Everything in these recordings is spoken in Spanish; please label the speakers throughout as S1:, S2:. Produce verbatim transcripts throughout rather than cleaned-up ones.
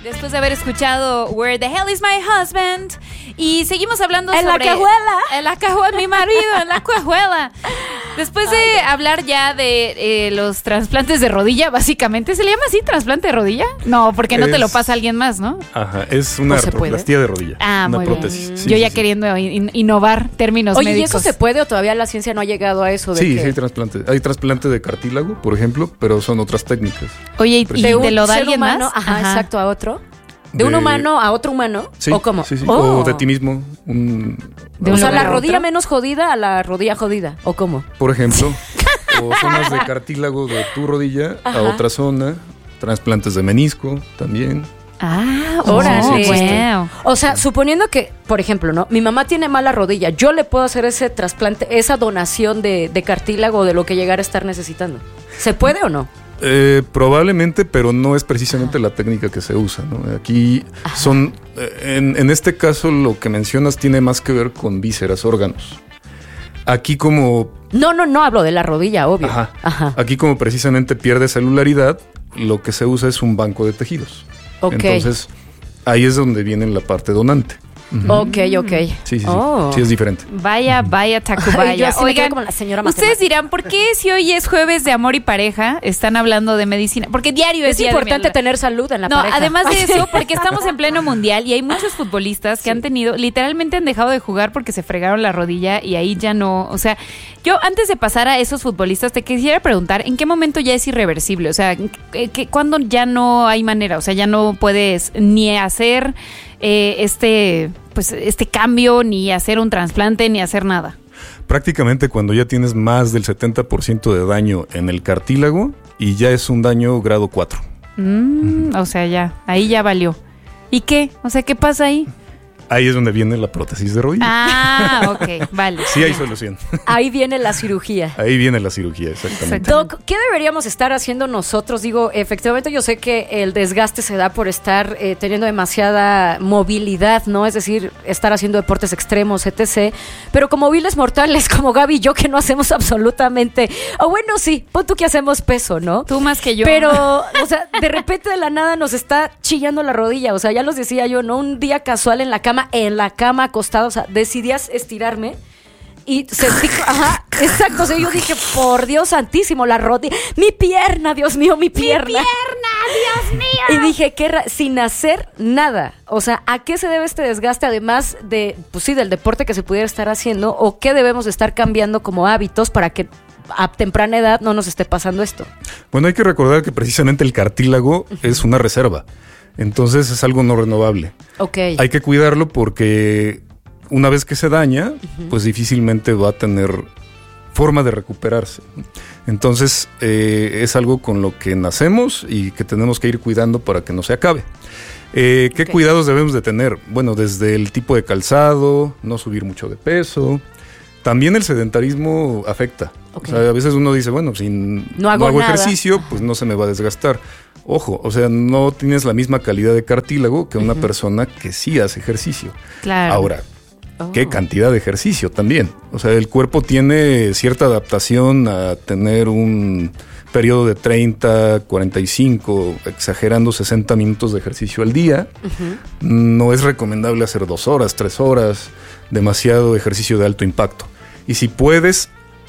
S1: Después de haber escuchado Where the Hell is My Husband. Y seguimos hablando
S2: en
S1: sobre...
S2: En la cajuela.
S1: En la cajuela, mi marido, en la cajuela. Después de Ay, hablar ya de eh, los trasplantes de rodilla, básicamente, ¿se le llama así, trasplante de rodilla? No, porque no es, te lo pasa alguien más, ¿no?
S3: Ajá, es una artroplastía de rodilla.
S1: Ah,
S3: una
S1: muy
S3: prótesis.
S1: bien.
S3: Sí,
S1: Yo
S3: sí,
S1: ya
S3: sí.
S1: queriendo in- innovar términos
S2: Oye,
S1: médicos.
S2: ¿y eso se puede o todavía la ciencia no ha llegado a eso? De
S3: Sí,
S2: que...
S3: sí hay trasplante. Hay trasplante de cartílago, por ejemplo, pero son otras técnicas.
S1: Oye, ¿y
S2: de un
S1: te lo da
S2: ser
S1: alguien
S2: humano,
S1: más?
S2: Ajá,
S1: Ajá,
S2: exacto, a otro. ¿De,
S3: De
S2: un humano a otro humano?
S3: Sí,
S2: ¿O cómo?
S3: Sí, sí.
S2: Oh.
S3: O de ti mismo. Un,
S1: ¿De
S2: o sea, la
S1: otro?
S2: rodilla menos jodida a la rodilla jodida, ¿o cómo?
S3: Por ejemplo, o zonas de cartílago de tu rodilla
S2: Ajá.
S3: a otra zona. Trasplantes de menisco también.
S1: Ah,
S2: Órale.
S1: oh, wow.
S2: O sea, suponiendo que, por ejemplo, ¿no? Mi mamá tiene mala rodilla, yo le puedo hacer ese trasplante, esa donación de, de cartílago de lo que llegara a estar necesitando. ¿Se puede o no?
S3: Eh, probablemente, pero no es precisamente la técnica que se usa, ¿no? Aquí
S2: Ajá.
S3: son, eh, en, en este caso lo que mencionas tiene más que ver con vísceras, órganos. Aquí como...
S2: No, no, no hablo de la rodilla, obvio.
S3: Ajá.
S2: Ajá.
S3: Aquí como precisamente pierde celularidad, lo que se usa es un banco de tejidos.
S2: Ok.
S3: Entonces, ahí es donde viene la parte donante. Uh-huh.
S2: Ok, ok.
S3: Sí, sí, sí.
S2: Oh.
S3: Sí, es diferente.
S1: Vaya, vaya, Tacubaya.
S2: Ay, yo así me quedé
S1: Oigan,
S2: como la señora
S1: ustedes
S2: matemática.
S1: dirán, ¿por qué si hoy es jueves de amor y pareja están hablando de medicina? Porque diario es,
S2: Es
S1: día de
S2: importante
S1: mi-
S2: tener salud en la
S1: No,
S2: pareja.
S1: además de eso, porque estamos en pleno mundial y hay muchos futbolistas que
S2: Sí.
S1: han tenido, literalmente han dejado de jugar porque se fregaron la rodilla y ahí ya no, o sea, yo antes de pasar a esos futbolistas te quisiera preguntar, ¿en qué momento ya es irreversible? O sea, ¿qué- qué- ¿cuándo ya no hay manera? O sea, ya no puedes ni hacer eh, este, pues, este cambio, ni hacer un trasplante, ni hacer nada.
S3: Prácticamente cuando ya tienes más del setenta por ciento de daño en el cartílago y ya es un daño grado cuatro.
S1: Mm,
S3: Uh-huh.
S1: O sea, ya, ahí ya valió. ¿Y qué? O sea, ¿qué pasa ahí?
S3: Ahí es donde viene la prótesis de rodilla.
S1: Ah, ok, vale.
S3: Sí hay solución.
S2: Ahí viene la cirugía.
S3: Ahí viene la cirugía, exactamente.
S1: Exacto.
S2: Doc, ¿qué deberíamos estar haciendo nosotros? Digo, efectivamente yo sé que el desgaste se da por estar eh, teniendo demasiada movilidad, ¿no? Es decir, estar haciendo deportes extremos, etcétera. Pero como viles mortales, como Gaby y yo, que no hacemos absolutamente... O bueno, sí, pon tú que hacemos peso, ¿no?
S1: Tú más que yo.
S2: Pero, o sea, de repente de la nada nos está chillando la rodilla. O sea, ya los decía yo, ¿no? Un día casual en la cama, en la cama acostado, o sea, decidías estirarme y sentí, ajá, exacto, o sea, yo dije, por Dios santísimo, la rodilla, mi pierna, Dios mío, mi pierna.
S1: ¡Mi pierna, Dios mío!
S2: Y dije, ¿qué ra- sin hacer nada? O sea, ¿a qué se debe este desgaste además de, pues sí, del deporte que se pudiera estar haciendo? ¿O qué debemos estar cambiando como hábitos para que a temprana edad no nos esté pasando esto?
S3: Bueno, hay que recordar que precisamente el cartílago uh-huh. es una reserva. Entonces es algo no renovable.
S2: Ok.
S3: Hay que cuidarlo porque una vez que se daña, uh-huh. pues difícilmente va a tener forma de recuperarse. Entonces eh, es algo con lo que nacemos y que tenemos que ir cuidando para que no se acabe. Eh, ¿Qué
S2: Okay.
S3: cuidados debemos de tener? Bueno, desde el tipo de calzado, no subir mucho de peso. También el sedentarismo afecta.
S2: Okay.
S3: O sea, a veces uno dice, bueno, si no,
S2: no hago,
S3: no hago
S2: nada.
S3: ejercicio, pues no se me va a desgastar. Ojo, o sea, no tienes la misma calidad de cartílago que una uh-huh. persona que sí hace ejercicio.
S1: Claro.
S3: Ahora,
S2: oh.
S3: ¿qué cantidad de ejercicio también? O sea, el cuerpo tiene cierta adaptación a tener un periodo de treinta, cuarenta y cinco, exagerando sesenta minutos de ejercicio al día. Uh-huh. No es recomendable hacer dos horas, tres horas, demasiado ejercicio de alto impacto. Y si puedes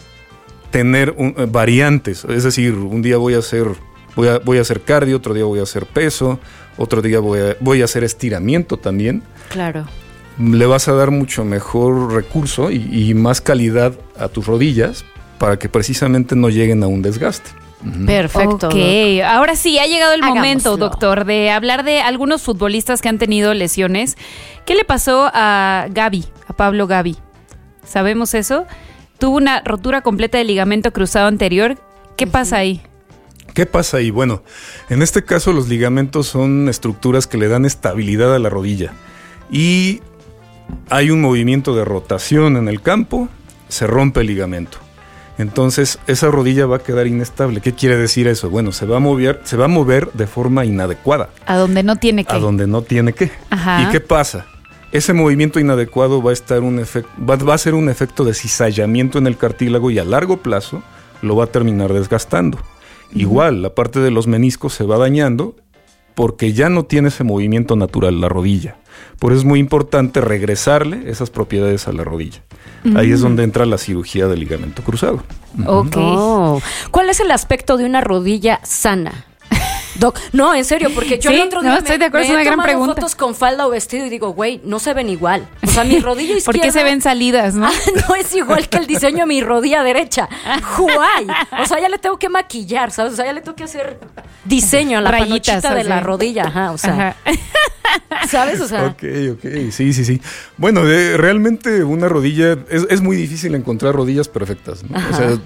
S3: tener un, eh, variantes, es decir, un día voy a hacer voy a, voy a hacer cardio, otro día voy a hacer peso, otro día voy a, voy a hacer estiramiento también.
S2: Claro.
S3: Le vas a dar mucho mejor recurso y, y más calidad a tus rodillas para que precisamente no lleguen a un desgaste.
S2: Uh-huh. Perfecto.
S1: Ok, doc. Ahora sí, ha llegado el
S2: Hagámoslo.
S1: momento, doctor, de hablar de algunos futbolistas que han tenido lesiones. ¿Qué le pasó a Gaby, a Pablo Gaby? ¿Sabemos eso? Tuvo una rotura completa del ligamento cruzado anterior. ¿Qué uh-huh. pasa ahí?
S3: ¿Qué pasa ahí? Bueno, en este caso los ligamentos son estructuras que le dan estabilidad a la rodilla y hay un movimiento de rotación en el campo, se rompe el ligamento. Entonces esa rodilla va a quedar inestable. ¿Qué quiere decir eso? Bueno, se va a mover, se va a mover de forma inadecuada.
S1: A donde no tiene que.
S3: A donde no tiene que.
S1: Ajá.
S3: ¿Y qué pasa? Ese movimiento inadecuado va a estar un efecto, va, va a ser un efecto de cizallamiento en el cartílago y a largo plazo lo va a terminar desgastando. Uh-huh. Igual, la parte de los meniscos se va dañando porque ya no tiene ese movimiento natural la rodilla. Por eso es muy importante regresarle esas propiedades a la rodilla. Mm. Ahí es donde entra la cirugía del ligamento cruzado.
S2: Ok. Oh. ¿Cuál es el aspecto de una rodilla sana? Doc, no, en serio, porque yo
S1: sí,
S2: el otro día
S1: no, estoy
S2: me,
S1: de acuerdo,
S2: me
S1: es una
S2: he
S1: gran
S2: tomado
S1: pregunta.
S2: fotos con falda o vestido y digo, güey, no se ven igual. O sea, mi rodilla izquierda...
S1: ¿Por qué se ven salidas, no?
S2: Ah, no es igual que el diseño de mi rodilla derecha. ¡Juay! O sea, ya le tengo que maquillar, ¿sabes? O sea, ya le tengo que hacer diseño a la
S1: rayitas,
S2: panochita de
S1: así.
S2: la rodilla. Ajá, o sea... Ajá. ¿Sabes? O sea...
S3: Ok, ok, sí, sí, sí. Bueno, de, realmente una rodilla... Es, es muy difícil encontrar rodillas perfectas, ¿no? O sea,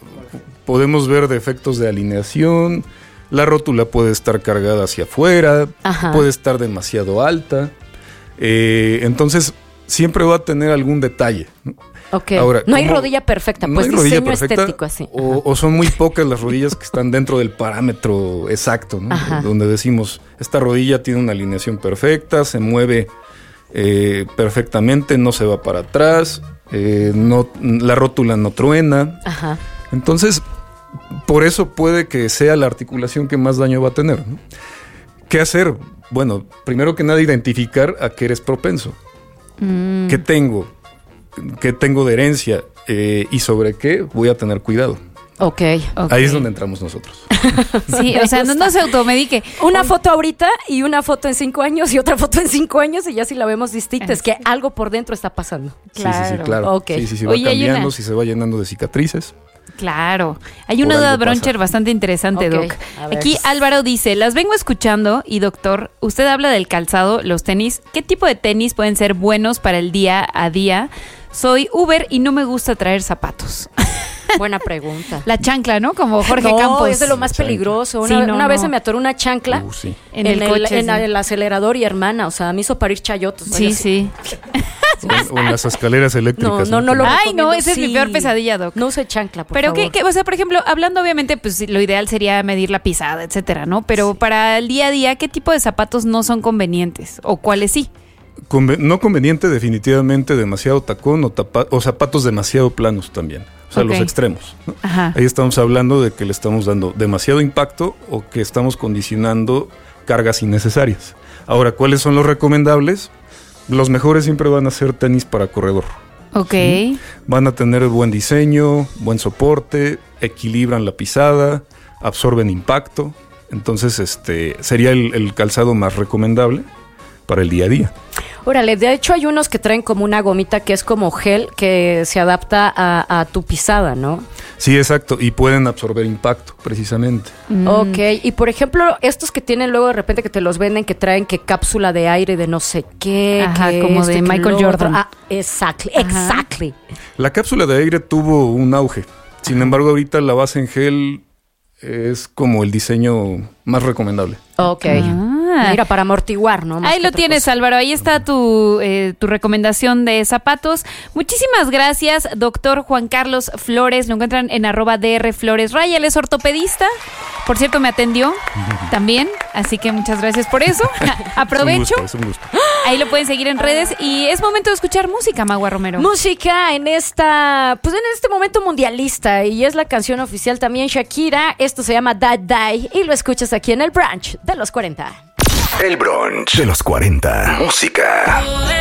S3: podemos ver defectos de alineación... La rótula puede estar cargada hacia afuera, Ajá. puede estar demasiado alta. Eh, entonces, siempre va a tener algún detalle, ¿no?
S2: Ok. Ahora, no hay rodilla perfecta, pues no diseño perfecta, estético así.
S3: O, o son muy pocas las rodillas que están dentro del parámetro exacto, ¿no? Donde decimos, esta rodilla tiene una alineación perfecta, se mueve eh, perfectamente, no se va para atrás, eh, no, la rótula no truena. Ajá. Entonces... Por eso puede que sea la articulación que más daño va a tener, ¿no? ¿Qué hacer? Bueno, primero que nada, identificar a qué eres propenso. Mm. ¿Qué tengo? ¿Qué tengo de herencia? Eh, ¿Y sobre qué voy a tener cuidado?
S2: Okay, ok.
S3: Ahí es donde entramos nosotros.
S1: Sí, o sea, no, no se automedique.
S2: Una foto ahorita y una foto en cinco años y otra foto en cinco años y ya si la vemos distinta, es que algo por dentro está pasando.
S3: Claro. Sí, sí, sí, claro.
S2: Okay.
S3: Sí, sí, sí, va
S1: Oye,
S3: cambiando,
S1: una...
S3: si se va llenando de cicatrices.
S1: Claro. Hay una duda broncher bastante interesante, okay, Doc. Aquí Álvaro dice, las vengo escuchando y doctor, usted habla del calzado, los tenis. ¿Qué tipo de tenis pueden ser buenos para el día a día? Soy Uber y no me gusta traer zapatos.
S2: Buena pregunta.
S1: La chancla, ¿no? Como Jorge
S2: no,
S1: Campos.
S2: Es de lo más peligroso. Una,
S1: sí, no,
S2: una
S1: no.
S2: vez se me atoró una chancla
S3: uh, sí.
S2: en, en, el, coche, en sí. el acelerador y hermana, o sea, me hizo parir chayotos.
S1: Sí, sí.
S3: O, o en las escaleras eléctricas.
S2: No, no, no lo
S1: Ay, no, esa sí. es mi peor pesadilla, Doc.
S2: No use chancla, por
S1: Pero
S2: favor.
S1: que, o sea, por ejemplo, hablando obviamente, pues lo ideal sería medir la pisada, etcétera, ¿no? Pero sí. para el día a día, ¿qué tipo de zapatos no son convenientes? ¿O cuáles sí?
S3: Conven- no conveniente, definitivamente, demasiado tacón o, tapa- o zapatos demasiado planos también. O sea, okay. los extremos, ¿no? Ajá. Ahí estamos hablando de que le estamos dando demasiado impacto o que estamos condicionando cargas innecesarias. Ahora, ¿cuáles son los recomendables? Los mejores siempre van a ser tenis para corredor.
S1: Ok.
S3: ¿Sí? Van a tener buen diseño, buen soporte, equilibran la pisada, absorben impacto. Entonces, este sería el, el calzado más recomendable para el día a día.
S2: Órale, de hecho hay unos que traen como una gomita que es como gel que se adapta a, a tu pisada, ¿no?
S3: Sí, exacto, y pueden absorber impacto, precisamente.
S2: Mm. Ok, y por ejemplo, estos que tienen luego de repente que te los venden, que traen que cápsula de aire de no sé qué.
S1: Ajá,
S2: que
S1: como
S2: este,
S1: de Michael Jordan.
S2: Ah, exactly, Ajá. exactly.
S3: La cápsula de aire tuvo un auge, sin embargo ahorita la base en gel es como el diseño más recomendable.
S2: Ok. Ah. Mira, para amortiguar, ¿no? Más
S1: ahí lo tienes, cosa. Álvaro. Ahí está tu, eh, tu recomendación de zapatos. Muchísimas gracias, doctor Juan Carlos Flores. Lo encuentran en arroba dr Flores Raya. Él es ortopedista. Por cierto, me atendió también. Así que muchas gracias por eso. Aprovecho.
S3: Es un gusto, es un gusto.
S1: Ahí lo pueden seguir en redes. Y es momento de escuchar música, Magua Romero.
S2: Música en esta, pues en este momento mundialista. Y es la canción oficial también Shakira. Esto se llama Die Die. Y lo escuchas aquí en el brunch de los cuarenta.
S4: El brunch de los cuarenta. Música.